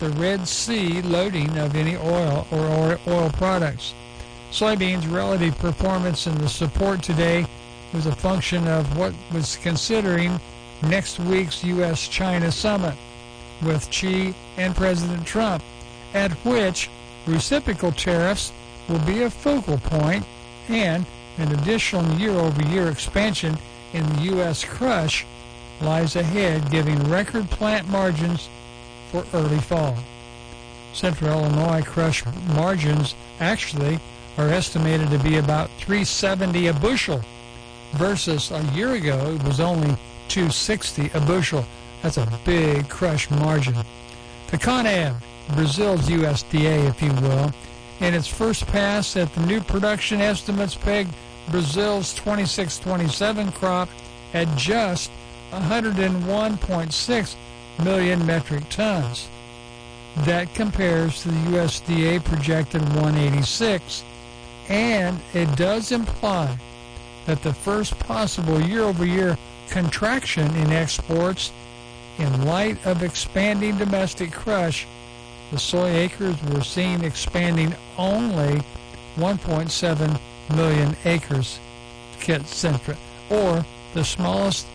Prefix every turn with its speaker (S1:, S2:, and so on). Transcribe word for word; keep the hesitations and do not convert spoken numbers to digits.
S1: the Red Sea loading of any oil or oil oil products. Soybeans' relative performance in the support today was a function of what was considering next week's U S China summit with Xi and President Trump, at which reciprocal tariffs will be a focal point, and an additional year-over-year expansion in the U S crush lies ahead, giving record plant margins for early fall. Central Illinois crush margins actually are estimated to be about three seventy a bushel, versus a year ago it was only two sixty a bushel. That's a big crush margin. The CONAB, Brazil's U S D A, if you will, in its first pass at the new production estimates pegged Brazil's twenty-six twenty-seven crop at just one hundred one point six million metric tons. That compares to the U S D A projected one eighty-six, and it does imply that the first possible year-over-year contraction in exports in light of expanding domestic crush. The soy acres we're seeing expanding only one point seven million acres, Kit Centra, or the smallest